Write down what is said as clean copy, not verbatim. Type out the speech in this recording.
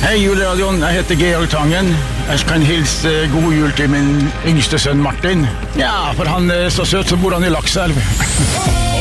Hei, juleradioen. Jeg heter Georg Tangen. Jeg kan hilse god jul til min yngste sønn Martin. Ja, for han er så søt, så bor han i Lakselv.